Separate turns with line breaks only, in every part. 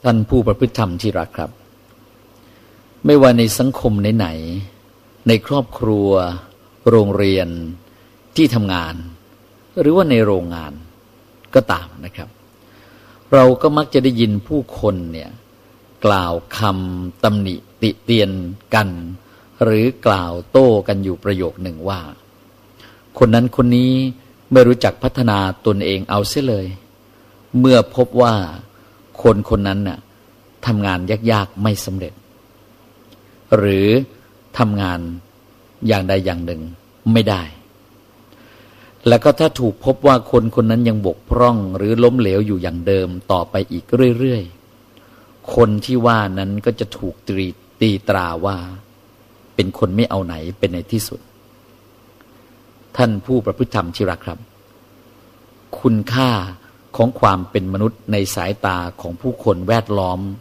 ท่านผู้ประพฤติธรรมที่รักครับไม่ว่าในสังคมไหนๆในครอบครัวโรงเรียนที่ทำงานหรือว่าในโรงงานก็ตามนะครับเราก็มักจะได้ยินผู้คนเนี่ยกล่าวคำตำหนิติเตียนกันหรือกล่าวโต้กันอยู่ประโยคหนึ่งว่าคนนั้นคนนี้ไม่รู้จักพัฒนาตนเองเอาเสียเลยเมื่อพบว่าคนคนนั้นน่ะทำงานยากๆไม่สำเร็จหรือทำงานอย่างใดอย่างหนึ่งไม่ได้แล้วก็ถ้าถูกพบว่าคนคนนั้นยังบกพร่องหรือล้มเหลวอยู่อย่างเดิมต่อไปอีกเรื่อยๆคนที่ว่านั้นก็จะถูกตีตราว่าเป็นคนไม่เอาไหนเป็นในที่สุดท่านผู้ประพฤติธรรมที่รักครับคุณค่าของความเป็นมนุษย์ในสายตาของผู้คนแวดล้อม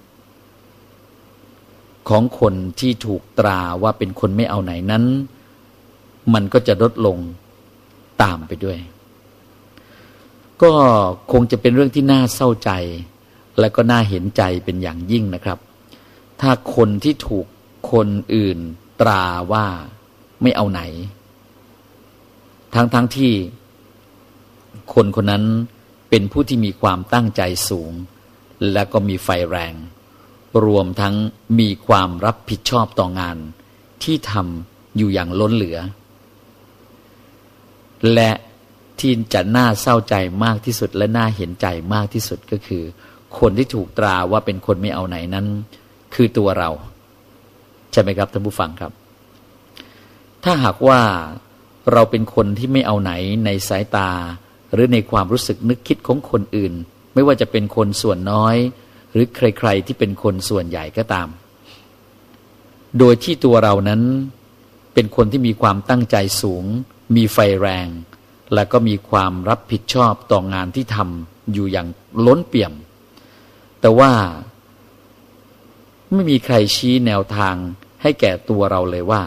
ของคนที่ถูกตราว่าเป็นคนไม่เอาไหนนั้นมันก็จะลดลงตามไปด้วยก็คงจะเป็นเรื่องที่น่าเศร้าใจและก็น่าเห็นใจเป็นอย่างยิ่งนะครับถ้าคนที่ถูกคนอื่นตราว่าไม่เอาไหนทั้งที่คนคนนั้นเป็นผู้ที่มีความตั้งใจสูงและก็มีไฟแรงรวมทั้งมีความรับผิดชอบต่องานที่ทำอยู่อย่างล้นเหลือและที่จะน่าเศร้าใจมากที่สุดและน่าเห็นใจมากที่สุดก็คือคนที่ถูกตราว่าเป็นคนไม่เอาไหนนั้นคือตัวเราใช่ไหมครับท่านผู้ฟังครับถ้าหากว่าเราเป็นคนที่ไม่เอาไหนในสายตาหรือในความรู้สึกนึกคิดของคนอื่นไม่ว่าจะเป็นคนส่วนน้อยหรือใครๆที่เป็นคนส่วนใหญ่ก็ตามโดยที่ตัวเรานั้นเป็นคนที่มีความตั้งใจสูงมีไฟแรงและก็มีความรับผิดชอบต่องานที่ทำอยู่อย่างล้นเปี่ยมแต่ว่าไม่มีใครชี้แนวทางให้แก่ตัวเราเลยว่า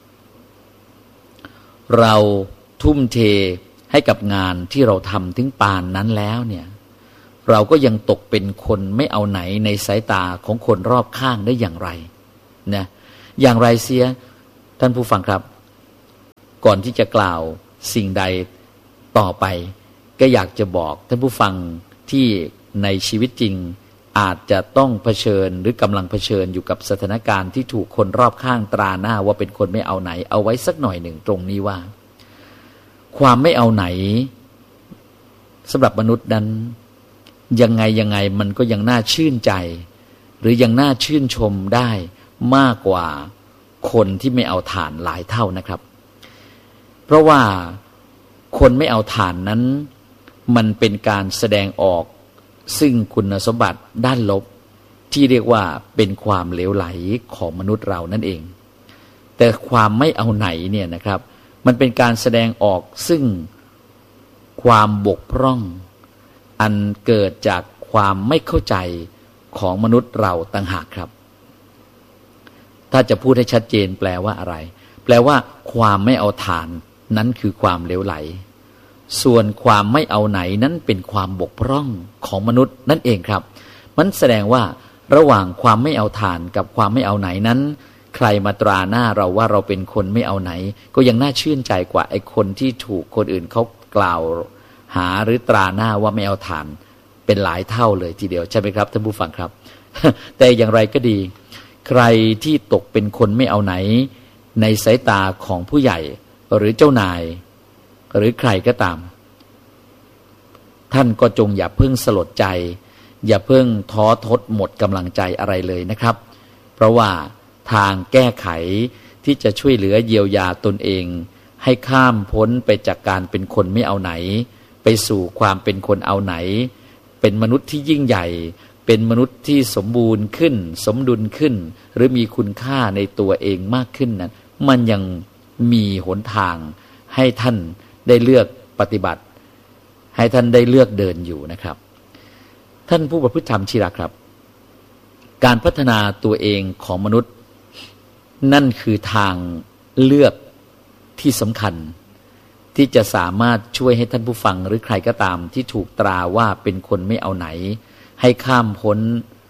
เราทุ่มเทให้กับงานที่เราทำถึงปานนั้นแล้วเนี่ยเราก็ยังตกเป็นคนไม่เอาไหนในสายตาของคนรอบข้างได้อย่างไรนะอย่างไรเสียท่านผู้ฟังครับก่อนที่จะกล่าวสิ่งใดต่อไปก็อยากจะบอกท่านผู้ฟังที่ในชีวิตจริงอาจจะต้องเผชิญหรือกำลังเผชิญอยู่กับสถานการณ์ที่ถูกคนรอบข้างตราหน้าว่าเป็นคนไม่เอาไหนเอาไว้สักหน่อยหนึ่งตรงนี้ว่าความไม่เอาไหนสำหรับมนุษย์นั้นยังไงมันก็ยังน่าชื่นใจหรือยังน่าชื่นชมได้มากกว่าคนที่ไม่เอาถ่านหลายเท่านะครับเพราะว่าคนไม่เอาถ่านนั้นมันเป็นการแสดงออกซึ่งคุณสมบัติด้านลบที่เรียกว่าเป็นความเหลวไหลของมนุษย์เรานั่นเองแต่ความไม่เอาไหนเนี่ยนะครับมันเป็นการแสดงออกซึ่งความบกพร่องอันเกิดจากความไม่เข้าใจของมนุษย์เราต่างหากครับถ้าจะพูดให้ชัดเจนแปลว่าอะไรแปลว่าความไม่เอาถ่านนั้นคือความเหลวไหลส่วนความไม่เอาไหนนั้นเป็นความบกพร่องของมนุษย์นั่นเองครับมันแสดงว่าระหว่างความไม่เอาถ่านกับความไม่เอาไหนนั้นใครมาตราหน้าเราว่าเราเป็นคนไม่เอาไหนก็ยังน่าชื่นใจกว่าไอ้คนที่ถูกคนอื่นเขากล่าวหาหรือตราหน้าว่าไม่เอาถ่านเป็นหลายเท่าเลยทีเดียวใช่ไหมครับท่านผู้ฟังครับ แต่อย่างไรก็ดีใครที่ตกเป็นคนไม่เอาไหนในสายตาของผู้ใหญ่หรือเจ้านายหรือใครก็ตามท่านก็จงอย่าเพิ่งสลดใจอย่าเพิ่งท้อทดหมดกำลังใจอะไรเลยนะครับเพราะว่าทางแก้ไขที่จะช่วยเหลือเยียวยาตนเองให้ข้ามพ้นไปจากการเป็นคนไม่เอาไหนไปสู่ความเป็นคนเอาไหนเป็นมนุษย์ที่ยิ่งใหญ่เป็นมนุษย์ที่สมบูรณ์ขึ้นสมดุลขึ้นหรือมีคุณค่าในตัวเองมากขึ้นนั้นมันยังมีหนทางให้ท่านได้เลือกปฏิบัติให้ท่านได้เลือกเดินอยู่นะครับท่านผู้ประพฤติธรรมที่รักครับการพัฒนาตัวเองของมนุษย์นั่นคือทางเลือกที่สำคัญที่จะสามารถช่วยให้ท่านผู้ฟังหรือใครก็ตามที่ถูกตราว่าเป็นคนไม่เอาไหนให้ข้ามพ้น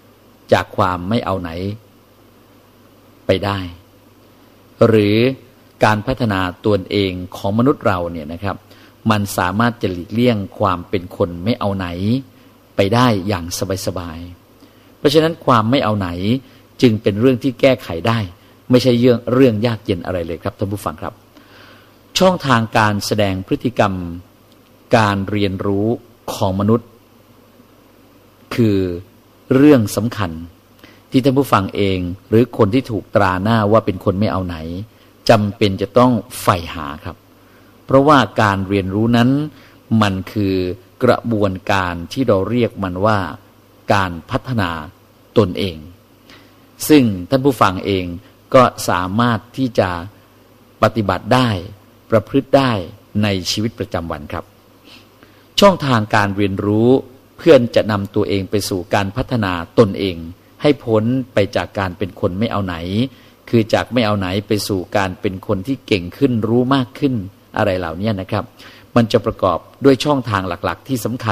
จากความไม่เอาไหนไปได้หรือการพัฒนาตัวเองของมนุษย์เราเนี่ยนะครับมันสามารถจะหลีกเลี่ยงความเป็นคนไม่เอาไหนไปได้อย่างสบายๆเพราะฉะนั้นความไม่เอาไหนจึงเป็นเรื่องที่แก้ไขได้ไม่ใช่เรื่องยากเย็นอะไรเลยครับท่านผู้ฟังครับช่องทางการแสดงพฤติกรรมการเรียนรู้ของมนุษย์คือเรื่องสำคัญที่ท่านผู้ฟังเองหรือคนที่ถูกตราหน้าว่าเป็นคนไม่เอาไหนจำเป็นจะต้องใฝ่หาครับเพราะว่าการเรียนรู้นั้นมันคือกระบวนการที่เราเรียกมันว่าการพัฒนาตนเองซึ่งท่านผู้ฟังเองก็สามารถที่จะปฏิบัติได้ประพฤติได้ในชีวิตประจำวันครับช่องทางการเรียนรู้เพื่อจะนำตัวเองไปสู่การพัฒนาตนเองให้พ้นไปจากการเป็นคนไม่เอาไหนคือจากไม่เอาไหนไปสู่การเป็นคนที่เก่งขึ้นรู้มากขึ้นอะไรเหล่านี้นะครับมันจะประกอบด้วยช่องทางหลักๆที่สำคัญ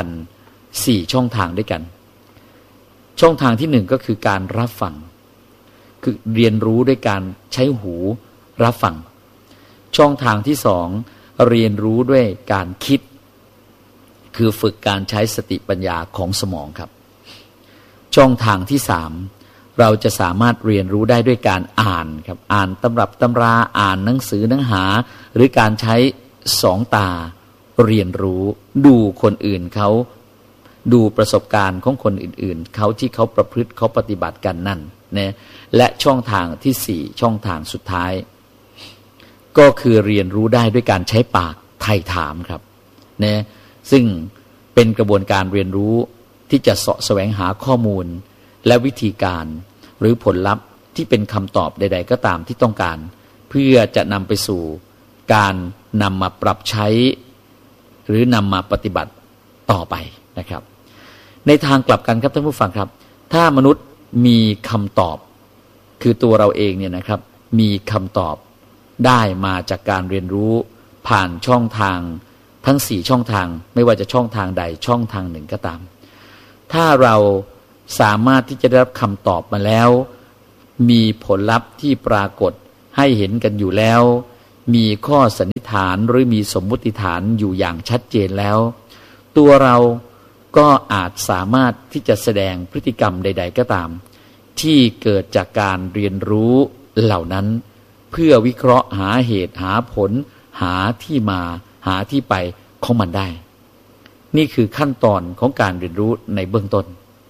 4ช่องทางด้วยกันช่องทางที่1ก็คือการรับฟังคือเรียนรู้ด้วยการใช้หูรับฟังช่องทางที่2เรียนรู้ด้วยการคิดคือฝึกการใช้สติปัญญาของสมองครับช่องทางที่3เราจะสามารถเรียนรู้ได้ด้วยการอ่านครับอ่านตำรับตำราอ่านหนังสือเนื้อหาหรือการใช้2ตาเรียนรู้ดูคนอื่นเขาดูประสบการณ์ของคนอื่นๆเขาที่เขาประพฤติเขาปฏิบัติกันนั่นนะและช่องทางที่4ช่องทางสุดท้ายก็คือเรียนรู้ได้ด้วยการใช้ปากไถ่ถามครับนะซึ่งเป็นกระบวนการเรียนรู้ที่จะเสาะแสวงหาข้อมูลและวิธีการหรือผลลัพธ์ที่เป็นคำตอบใดๆก็ตามที่ต้องการเพื่อจะนำไปสู่การนำมาปรับใช้หรือนำมาปฏิบัติต่อไปนะครับในทางกลับกันครับท่านผู้ฟังครับถ้ามนุษย์มีคำตอบคือตัวเราเองเนี่ยนะครับมีคำตอบได้มาจากการเรียนรู้ผ่านช่องทางทั้ง4ช่องทางไม่ว่าจะช่องทางใดช่องทางหนึ่งก็ตามถ้าเราสามารถที่จะได้รับคำตอบมาแล้วมีผลลัพธ์ที่ปรากฏให้เห็นกันอยู่แล้วมีข้อสันนิษฐานหรือมีสมมุติฐานอยู่อย่างชัดเจนแล้วตัวเราก็อาจสามารถที่จะแสดงพฤติกรรมใดๆก็ตามที่เกิดจากการเรียนรู้เหล่านั้นเพื่อวิเคราะห์หาเหตุหาผลหาที่มาหาที่ไปของมันได้นี่คือขั้นตอนของการเรียนรู้ในเบื้องต้น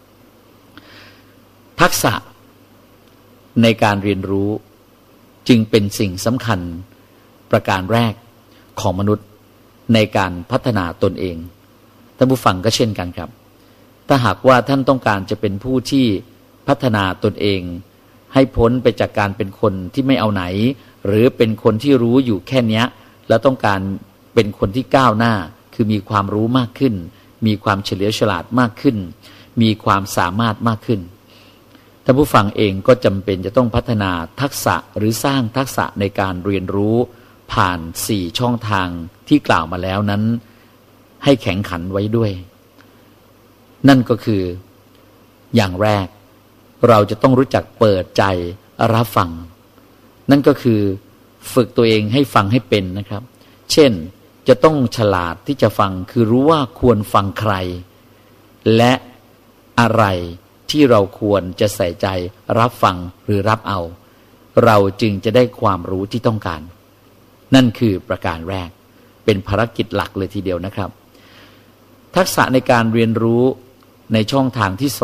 ทักษะในการเรียนรู้จึงเป็นสิ่งสำคัญประการแรกของมนุษย์ในการพัฒนาตนเองท่านผู้ฟังก็เช่นกันครับถ้าหากว่าท่านต้องการจะเป็นผู้ที่พัฒนาตนเองให้พ้นไปจากการเป็นคนที่ไม่เอาไหนหรือเป็นคนที่รู้อยู่แค่นี้แล้วต้องการเป็นคนที่ก้าวหน้าคือมีความรู้มากขึ้นมีความเฉลียวฉลาดมากขึ้นมีความสามารถมากขึ้นท่านผู้ฟังเองก็จำเป็นจะต้องพัฒนาทักษะหรือสร้างทักษะในการเรียนรู้ผ่าน4ช่องทางที่กล่าวมาแล้วนั้นให้แข็งขันไว้ด้วยนั่นก็คืออย่างแรกเราจะต้องรู้จักเปิดใจรับฟังนั่นก็คือฝึกตัวเองให้ฟังให้เป็นนะครับเช่นจะต้องฉลาดที่จะฟังคือรู้ว่าควรฟังใครและอะไรที่เราควรจะใส่ใจรับฟังหรือรับเอาเราจึงจะได้ความรู้ที่ต้องการนั่นคือประการแรกเป็นภารกิจหลักเลยทีเดียวนะครับทักษะในการเรียนรู้ในช่องทางที่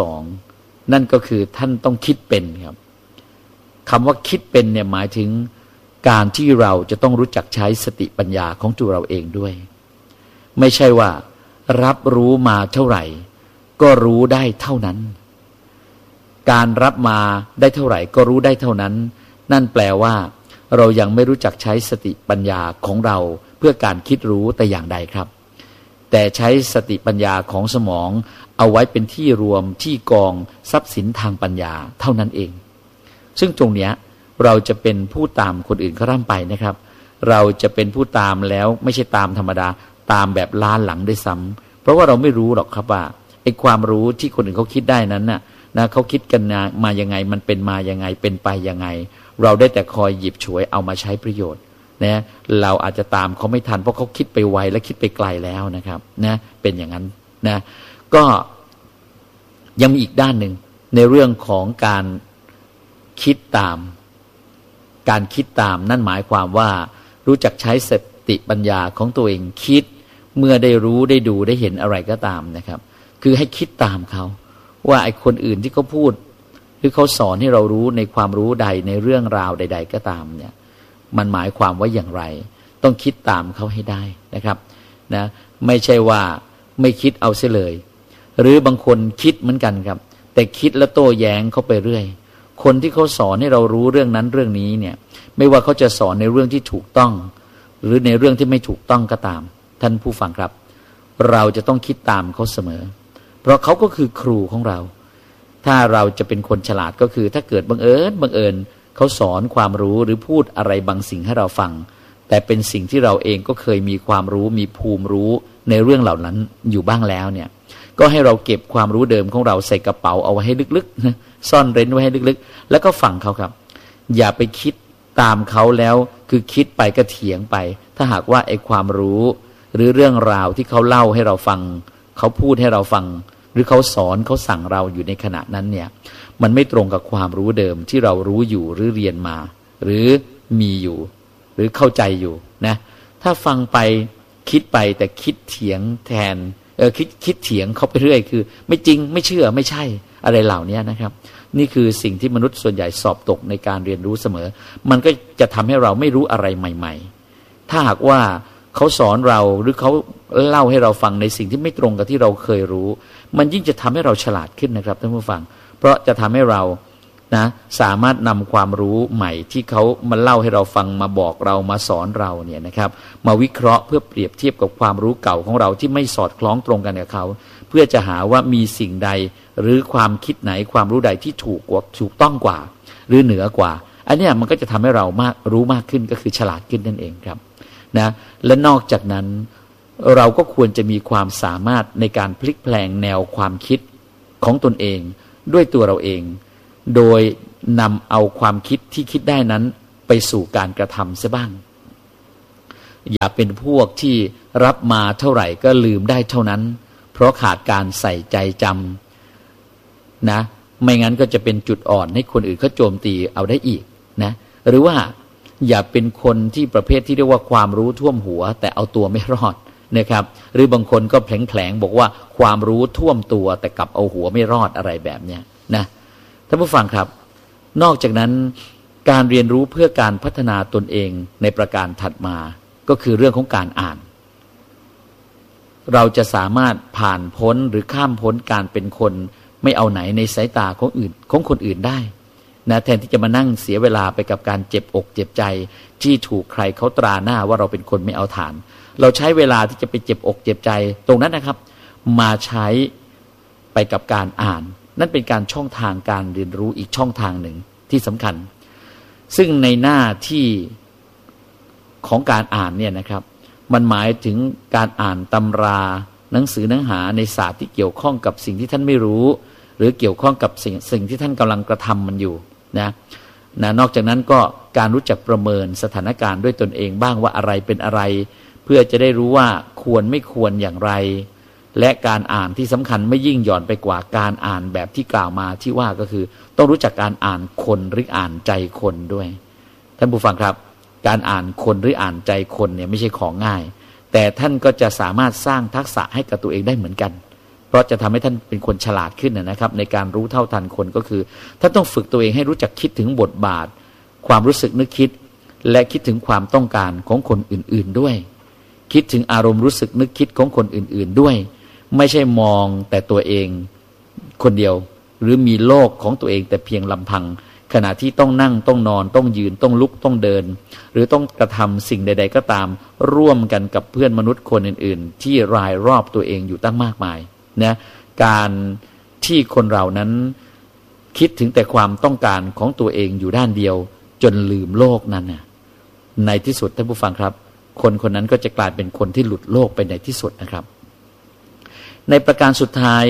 2นั่นก็คือท่านต้องคิดเป็นครับคำว่าคิดเป็นเนี่ยหมายถึงการที่เราจะต้องรู้จักใช้สติปัญญาของตัวเราเองด้วยไม่ใช่ว่ารับรู้มาเท่าไหร่ก็รู้ได้เท่านั้นการรับมาได้เท่าไหร่ก็รู้ได้เท่านั้นนั่นแปลว่าเรายังไม่รู้จักใช้สติปัญญาของเราเพื่อการคิดรู้แต่อย่างใดครับแต่ใช้สติปัญญาของสมองเอาไว้เป็นที่รวมที่กองทรัพย์สินทางปัญญาเท่านั้นเองซึ่งตรงเนี้ยเราจะเป็นผู้ตามคนอื่นเขาร่ำไปนะครับเราจะเป็นผู้ตามแล้วไม่ใช่ตามธรรมดาตามแบบล้าหลังด้วยซ้ำเพราะว่าเราไม่รู้หรอกครับว่าไอ้ความรู้ที่คนอื่นเขาคิดได้นั้นน่ะนะเขาคิดกันมายังไงมันเป็นมายังไงเป็นไปยังไงเราได้แต่คอยหยิบฉวยเอามาใช้ประโยชน์นะเราอาจจะตามเขาไม่ทันเพราะเขาคิดไปไวและคิดไปไกลแล้วนะครับนะเป็นอย่างนั้นนะก็ยังมีอีกด้านหนึ่งในเรื่องของการคิดตามนั่นหมายความว่ารู้จักใช้สติปัญญาของตัวเองคิดเมื่อได้รู้ได้ดูได้เห็นอะไรก็ตามนะครับคือให้คิดตามเขาว่าไอ้คนอื่นที่เขาพูดหรือเขาสอนให้เรารู้ในความรู้ใดในเรื่องราวใดๆก็ตามเนี่ยมันหมายความว่าอย่างไรต้องคิดตามเขาให้ได้นะครับนะไม่ใช่ว่าไม่คิดเอาเสียเลยหรือบางคนคิดเหมือนกันครับแต่คิดแล้วโต้แย้งเขาไปเรื่อยคนที่เขาสอนให้เรารู้เรื่องนั้นเรื่องนี้เนี่ยไม่ว่าเขาจะสอนในเรื่องที่ถูกต้องหรือในเรื่องที่ไม่ถูกต้องก็ตามท่านผู้ฟังครับเราจะต้องคิดตามเขาเสมอเพราะเขาก็คือครูของเราถ้าเราจะเป็นคนฉลาดก็คือถ้าเกิดบังเอิญเขาสอนความรู้หรือพูดอะไรบางสิ่งให้เราฟังแต่เป็นสิ่งที่เราเองก็เคยมีความรู้มีภูมิรู้ในเรื่องเหล่านั้นอยู่บ้างแล้วเนี่ยก็ให้เราเก็บความรู้เดิมของเราใส่กระเป๋าเอาไว้ให้ลึกๆซ่อนเร้นไว้ให้ลึกๆแล้วก็ฟังเขาครับอย่าไปคิดตามเขาแล้วคือคิดไปก็เถียงไปถ้าหากว่าไอ้ความรู้หรือเรื่องราวที่เขาเล่าให้เราฟังเขาพูดให้เราฟังหรือเขาสอนเขาสั่งเราอยู่ในขณะนั้นเนี่ยมันไม่ตรงกับความรู้เดิมที่เรารู้อยู่หรือเรียนมาหรือมีอยู่หรือเข้าใจอยู่นะถ้าฟังไปคิดไปแต่คิดเถียงแทนคิดเถียงเขาไปเรื่อยคือไม่จริงไม่เชื่อไม่ใช่อะไรเหล่านี้นะครับนี่คือสิ่งที่มนุษย์ส่วนใหญ่สอบตกในการเรียนรู้เสมอมันก็จะทำให้เราไม่รู้อะไรใหม่ๆถ้าหากว่าเขาสอนเราหรือเขาเล่าให้เราฟังในสิ่งที่ไม่ตรงกับที่เราเคยรู้มันยิ่งจะทำให้เราฉลาดขึ้นนะครับท่านผู้ฟังเพราะจะทำให้เรานะสามารถนำความรู้ใหม่ที่เขามาเล่าให้เราฟังมาบอกเรามาสอนเราเนี่ยนะครับมาวิเคราะห์เพื่อเปรียบเทียบกับความรู้เก่าของเราที่ไม่สอดคล้องตรงกันกับเขาเพื่อจะหาว่ามีสิ่งใดหรือความคิดไหนความรู้ใดที่ถูกต้องกว่าหรือเหนือกว่าอันนี้มันก็จะทำให้เรารู้มากขึ้นก็คือฉลาดขึ้นนั่นเองครับนะและนอกจากนั้นเราก็ควรจะมีความสามารถในการพลิกแปลงแนวความคิดของตนเองด้วยตัวเราเองโดยนำเอาความคิดที่คิดได้นั้นไปสู่การกระทำซะบ้างอย่าเป็นพวกที่รับมาเท่าไหร่ก็ลืมได้เท่านั้นเพราะขาดการใส่ใจจำนะไม่งั้นก็จะเป็นจุดอ่อนให้คนอื่นเขาโจมตีเอาได้อีกนะหรือว่าอย่าเป็นคนที่ประเภทที่เรียกว่าความรู้ท่วมหัวแต่เอาตัวไม่รอดนะครับหรือบางคนก็แผลงบอกว่าความรู้ท่วมตัวแต่กลับเอาหัวไม่รอดอะไรแบบเนี้ยนะท่านผู้ฟังครับนอกจากนั้นการเรียนรู้เพื่อการพัฒนาตนเองในประการถัดมาก็คือเรื่องของการอ่านเราจะสามารถผ่านพ้นหรือข้ามพ้นการเป็นคนไม่เอาไหนในสายตาของคนอื่นได้นะแทนที่จะมานั่งเสียเวลาไปกับการเจ็บอกเจ็บใจที่ถูกใครเขาตราหน้าว่าเราเป็นคนไม่เอาฐานเราใช้เวลาที่จะไปเจ็บอกเจ็บใจตรงนั้นนะครับมาใช้ไปกับการอ่านนั่นเป็นการช่องทางการเรียนรู้อีกช่องทางหนึ่งที่สำคัญซึ่งในหน้าที่ของการอ่านเนี่ยนะครับมันหมายถึงการอ่านตำราหนังสือเนื้อหาในศาสตร์ที่เกี่ยวข้องกับสิ่งที่ท่านไม่รู้หรือเกี่ยวข้องกับสิ่งที่ท่านกำลังกระทำมันอยู่นะนอกจากนั้นก็การรู้จักประเมินสถานการณ์ด้วยตนเองบ้างว่าอะไรเป็นอะไรเพื่อจะได้รู้ว่าควรไม่ควรอย่างไรและการอ่านที่สำคัญไม่ยิ่งหย่อนไปกว่าการอ่านแบบที่กล่าวมาที่ว่าก็คือต้องรู้จักการอ่านคนหรืออ่านใจคนด้วยท่านผู้ฟังครับการอ่านคนหรืออ่านใจคนเนี่ยไม่ใช่ของง่ายแต่ท่านก็จะสามารถสร้างทักษะให้กับตัวเองได้เหมือนกันเพราะจะทำให้ท่านเป็นคนฉลาดขึ้นนะครับในการรู้เท่าทันคนก็คือท่านต้องฝึกตัวเองให้รู้จักคิดถึงบทบาทความรู้สึกนึกคิดและคิดถึงความต้องการของคนอื่นๆด้วยคิดถึงอารมณ์รู้สึกนึกคิดของคนอื่นๆด้วยไม่ใช่มองแต่ตัวเองคนเดียวหรือมีโลกของตัวเองแต่เพียงลำพังขณะที่ต้องนั่งต้องนอนต้องยืนต้องลุกต้องเดินหรือต้องกระทำสิ่งใดๆก็ตามร่วมกันกับเพื่อนมนุษย์คนอื่นๆที่รายรอบตัวเองอยู่ตั้งมากมายนะการที่คนเรานั้นคิดถึงแต่ความต้องการของตัวเองอยู่ด้านเดียวจนลืมโลกนั้นน่ะในที่สุดท่านผู้ฟังครับคนคนนั้นก็จะกลายเป็นคนที่หลุดโลกไปในที่สุดนะครับในประการสุดท้าย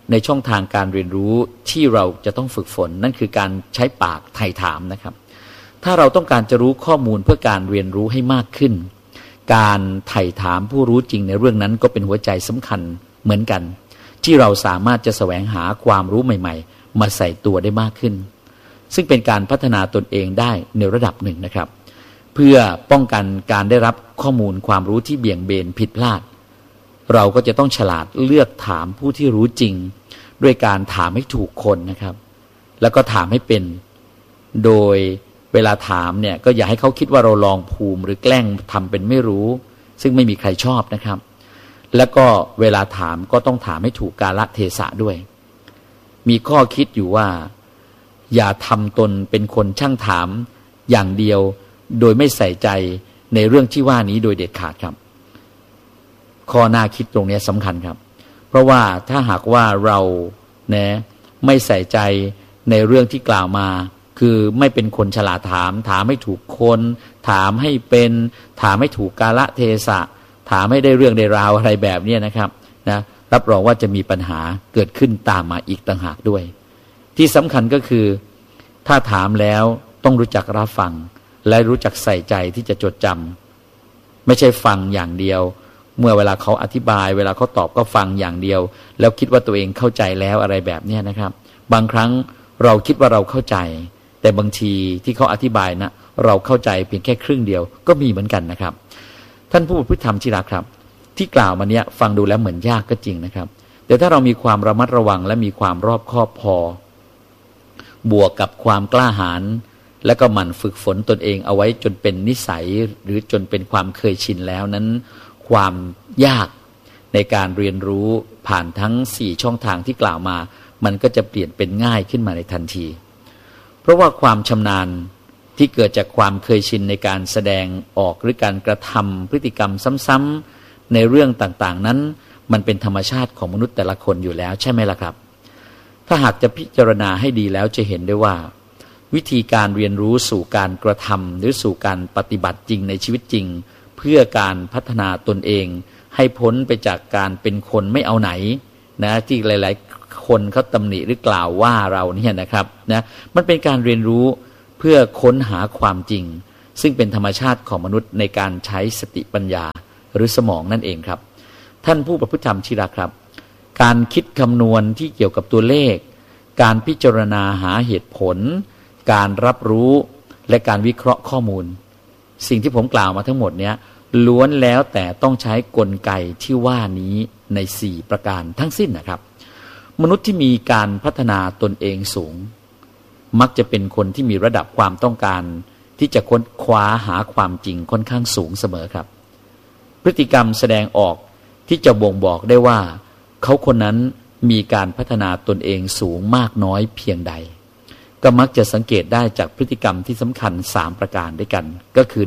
ในช่องทางการเรียนรู้ที่เราจะต้องฝึกฝนนั่นคือการใช้ปากไถ่ถามนะครับถ้าเราต้องการจะรู้ข้อมูลเพื่อการเรียนรู้ให้มากขึ้นการไถ่ถามผู้รู้จริงในเรื่องนั้นก็เป็นหัวใจสำคัญเหมือนกันที่เราสามารถจะแสวงหาความรู้ใหม่ๆมาใส่ตัวได้มากขึ้นซึ่งเป็นการพัฒนาตนเองได้ในระดับหนึ่งนะครับเพื่อป้องกันการได้รับข้อมูลความรู้ที่เบี่ยงเบนผิดพลาดเราก็จะต้องฉลาดเลือกถามผู้ที่รู้จริงด้วยการถามให้ถูกคนนะครับแล้วก็ถามให้เป็นโดยเวลาถามเนี่ยก็อย่าให้เขาคิดว่าเราลองภูมิหรือแกล้งทำเป็นไม่รู้ซึ่งไม่มีใครชอบนะครับแล้วก็เวลาถามก็ต้องถามให้ถูกกาลเทศะด้วยมีข้อคิดอยู่ว่าอย่าทำตนเป็นคนช่างถามอย่างเดียวโดยไม่ใส่ใจในเรื่องที่ว่านี้โดยเด็ดขาดครับข้อน่าคิดตรงนี้สำคัญครับเพราะว่าถ้าหากว่าเราไม่ใส่ใจในเรื่องที่กล่าวมาคือไม่เป็นคนฉลาดถามให้ถูกคนถามให้เป็นถามให้ถูกกาลเทศะถามให้ได้เรื่องได้ราวอะไรแบบนี้นะครับรับรองว่าจะมีปัญหาเกิดขึ้นตามมาอีกต่างหากด้วยที่สำคัญก็คือถ้าถามแล้วต้องรู้จักรับฟังและรู้จักใส่ใจที่จะจดจำไม่ใช่ฟังอย่างเดียวเมื่อเวลาเขาอธิบายเวลาเขาตอบก็ฟังอย่างเดียวแล้วคิดว่าตัวเองเข้าใจแล้วอะไรแบบนี้นะครับบางครั้งเราคิดว่าเราเข้าใจแต่บางทีที่เขาอธิบายนะเราเข้าใจเพียงแค่ครึ่งเดียวก็มีเหมือนกันนะครับท่านผู้พูดธรรมที่รักครับที่กล่าวมาเนี้ยฟังดูแล้วเหมือนยากก็จริงนะครับแต่ถ้าเรามีความระมัดระวังและมีความรอบคอบพอบวกกับความกล้าหาญและก็หมั่นฝึกฝนตนเองเอาไว้จนเป็นนิสัยหรือจนเป็นความเคยชินแล้วนั้นความยากในการเรียนรู้ผ่านทั้ง4ช่องทางที่กล่าวมามันก็จะเปลี่ยนเป็นง่ายขึ้นมาในทันทีเพราะว่าความชำนาญที่เกิดจากความเคยชินในการแสดงออกหรือการกระทำพฤติกรรมซ้ำๆในเรื่องต่างๆนั้นมันเป็นธรรมชาติของมนุษย์แต่ละคนอยู่แล้วใช่ไหมล่ะครับถ้าหากจะพิจารณาให้ดีแล้วจะเห็นได้ว่าวิธีการเรียนรู้สู่การกระทำหรือสู่การปฏิบัติจริงในชีวิตจริงเพื่อการพัฒนาตนเองให้พ้นไปจากการเป็นคนไม่เอาไหนนะที่หลายๆคนเขาตำหนิหรือกล่าวว่าเราเนี่ยนะครับมันเป็นการเรียนรู้เพื่อค้นหาความจริงซึ่งเป็นธรรมชาติของมนุษย์ในการใช้สติปัญญาหรือสมองนั่นเองครับท่านผู้ประพฤติธรรมที่รักครับการคิดคำนวณที่เกี่ยวกับตัวเลขการพิจารณาหาเหตุผลการรับรู้และการวิเคราะห์ข้อมูลสิ่งที่ผมกล่าวมาทั้งหมดเนี้ยล้วนแล้วแต่ต้องใช้กลไกที่ว่านี้ใน4ประการทั้งสิ้นนะครับมนุษย์ที่มีการพัฒนาตนเองสูงมักจะเป็นคนที่มีระดับความต้องการที่จะค้นคว้าหาความจริงค่อนข้างสูงเสมอครับพฤติกรรมแสดงออกที่จะบ่งบอกได้ว่าเขาคนนั้นมีการพัฒนาตนเองสูงมากน้อยเพียงใดก็มักจะสังเกตได้จากพฤติกรรมที่สำคัญ3ประการด้วยกันก็คือ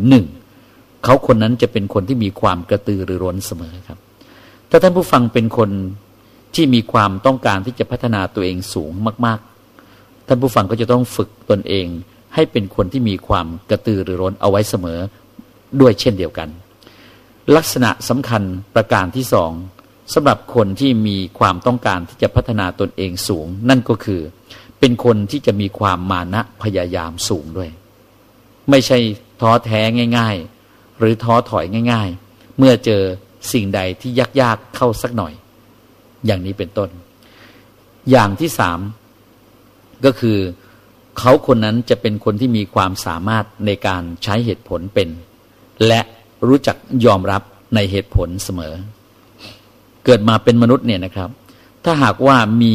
1. เขาคนนั้นจะเป็นคนที่มีความกระตือรือร้นเสมอครับถ้าท่านผู้ฟังเป็นคนที่มีความต้องการที่จะพัฒนาตัวเองสูงมากๆท่านผู้ฟังก็จะต้องฝึกตนเองให้เป็นคนที่มีความกระตือรือร้นเอาไว้เสมอด้วยเช่นเดียวกันลักษณะสำคัญประการที่2สำหรับคนที่มีความต้องการที่จะพัฒนาตนเองสูงนั่นก็คือเป็นคนที่จะมีความมานะพยายามสูงด้วยไม่ใช่ท้อแท้ง่ายๆหรือท้อถอยง่ายๆเมื่อเจอสิ่งใดที่ยากๆเข้าสักหน่อยอย่างนี้เป็นต้นอย่างที่3ก็คือเขาคนนั้นจะเป็นคนที่มีความสามารถในการใช้เหตุผลเป็นและรู้จักยอมรับในเหตุผลเสมอเกิดมาเป็นมนุษย์เนี่ยนะครับถ้าหากว่ามี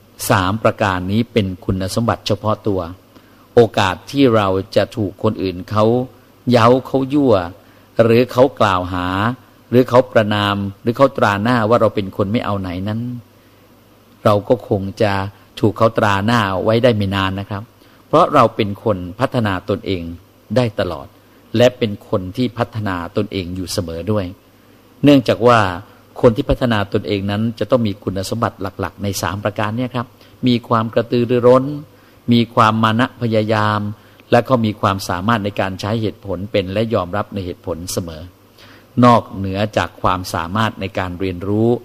3ประการนี้เป็นคุณสมบัติเฉพาะตัวโอกาสที่เราจะถูกคนอื่นเขาเย้าเขายั่วหรือเขากล่าวหาหรือเขาประณามหรือเขาตราหน้าว่าเราเป็นคนไม่เอาไหนนั้นเราก็คงจะถูกเขาตราหน้าไว้ได้ไม่นานนะครับเพราะเราเป็นคนพัฒนาตนเองได้ตลอดและเป็นคนที่พัฒนาตนเองอยู่เสมอด้วยเนื่องจากว่าคนที่พัฒนาตนเองนั้นจะต้องมีคุณสมบัติหลักๆใน3ประการนี้ครับมีความกระตือรือร้นมีความมานะพยายามและก็มีความสามารถในการใช้เหตุผลเป็นและยอมรับในเหตุผลเสมอนอกเหนือจากความสามารถในการเรียนรู้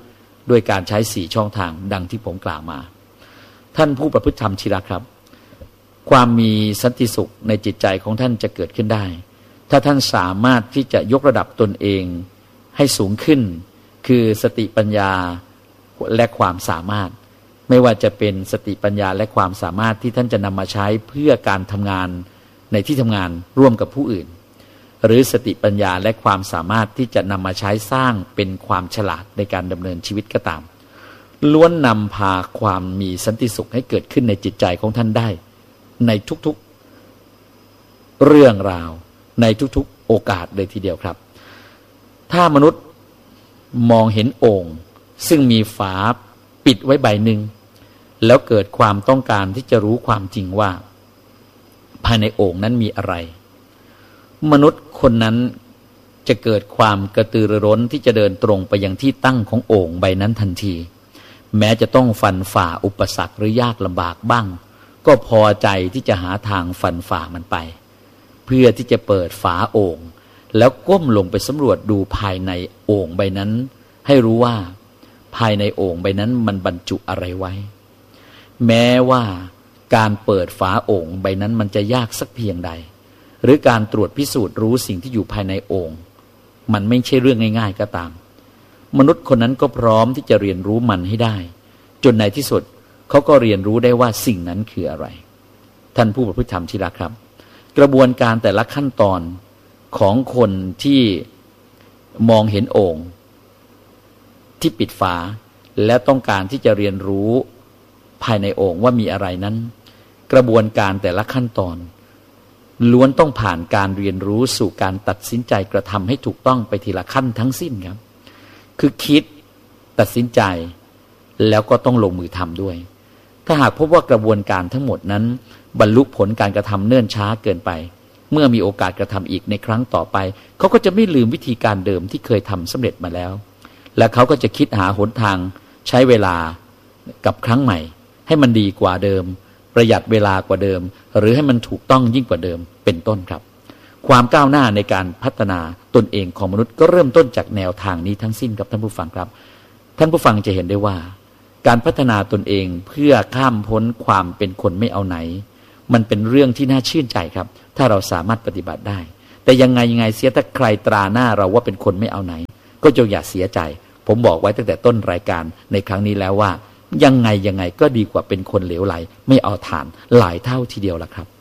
ด้วยการใช้4ช่องทางดังที่ผมกล่าวมาท่านผู้ประพฤติธรรมที่รักครับความมีสันติสุขในจิตใจของท่านจะเกิดขึ้นได้ถ้าท่านสามารถที่จะยกระดับตนเองให้สูงขึ้นคือสติปัญญาและความสามารถไม่ว่าจะเป็นสติปัญญาและความสามารถที่ท่านจะนำมาใช้เพื่อการทำงานในที่ทำงานร่วมกับผู้อื่นหรือสติปัญญาและความสามารถที่จะนำมาใช้สร้างเป็นความฉลาดในการดำเนินชีวิตก็ตามล้วนนำพาความมีสันติสุขให้เกิดขึ้นในจิตใจของท่านได้ในทุกๆเรื่องราวในทุกๆโอกาสเลยทีเดียวครับถ้ามนุษย์มองเห็นโอ่งซึ่งมีฝาปิดไว้ใบหนึ่งแล้วเกิดความต้องการที่จะรู้ความจริงว่าภายในโอ่งนั้นมีอะไรมนุษย์คนนั้นจะเกิดความกระตือรือร้นที่จะเดินตรงไปยังที่ตั้งของโอ่งใบนั้นทันทีแม้จะต้องฟันฝ่าอุปสรรคหรือยากลำบากบ้างก็พอใจที่จะหาทางฟันฝ่ามันไปเพื่อที่จะเปิดฝาโอ่งแล้วก้มลงไปสำรวจดูภายในโอ่งใบนั้นให้รู้ว่าภายในโอ่งใบนั้นมันบรรจุอะไรไว้แม้ว่าการเปิดฝาโอ่งใบนั้นมันจะยากสักเพียงใดหรือการตรวจพิสูจน์รู้สิ่งที่อยู่ภายในโอ่งมันไม่ใช่เรื่องง่ายๆก็ตามมนุษย์คนนั้นก็พร้อมที่จะเรียนรู้มันให้ได้จนในที่สุดเขาก็เรียนรู้ได้ว่าสิ่งนั้นคืออะไรท่านผู้ประพฤติธรรมที่รักครับกระบวนการแต่ละขั้นตอนของคนที่มองเห็นโอ่งที่ปิดฝาและต้องการที่จะเรียนรู้ภายในโอ่งว่ามีอะไรนั้นกระบวนการแต่ละขั้นตอนล้วนต้องผ่านการเรียนรู้สู่การตัดสินใจกระทำให้ถูกต้องไปทีละขั้นทั้งสิ้นครับคือคิดตัดสินใจแล้วก็ต้องลงมือทำด้วยถ้าหากพบว่ากระบวนการทั้งหมดนั้นบรรลุผลการกระทำเนิ่นช้าเกินไปเมื่อมีโอกาสกระทำอีกในครั้งต่อไปเขาก็จะไม่ลืมวิธีการเดิมที่เคยทำสำเร็จมาแล้วและเขาก็จะคิดหาหนทางใช้เวลากับครั้งใหม่ให้มันดีกว่าเดิมประหยัดเวลากว่าเดิมหรือให้มันถูกต้องยิ่งกว่าเดิมเป็นต้นครับความก้าวหน้าในการพัฒนาตนเองของมนุษย์ก็เริ่มต้นจากแนวทางนี้ทั้งสิ้นครับท่านผู้ฟังครับท่านผู้ฟังจะเห็นได้ว่าการพัฒนาตนเองเพื่อข้ามพ้นความเป็นคนไม่เอาไหนมันเป็นเรื่องที่น่าชื่นใจครับถ้าเราสามารถปฏิบัติได้แต่ยังไงเสียถ้าใครตราหน้าเราว่าเป็นคนไม่เอาไหนก็จงอย่าเสียใจผมบอกไว้ตั้งแต่ต้นรายการในครั้งนี้แล้วว่ายังไงก็ดีกว่าเป็นคนเหลวไหลไม่เอาฐานหลายเท่าทีเดียวล่ะครับ